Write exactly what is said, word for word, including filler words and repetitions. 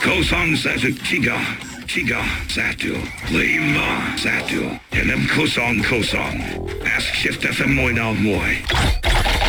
Kosong Satu Tiga Tiga Satu Lima Satu Helm Kosong Kosong Ask Shift F M Moy Now Moy